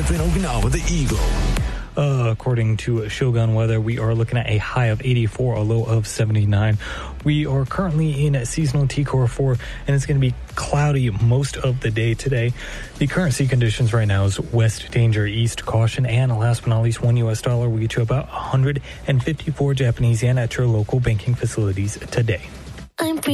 live in Okinawa, the Eagle. According to Shogun Weather, we are looking at a high of 84, a low of 79. We are currently in seasonal T-Core 4, and it's going to be cloudy most of the day today. The current sea conditions right now is west danger, east caution, and last but not least, $1 US will get you about 154 Japanese yen at your local banking facilities today. I'm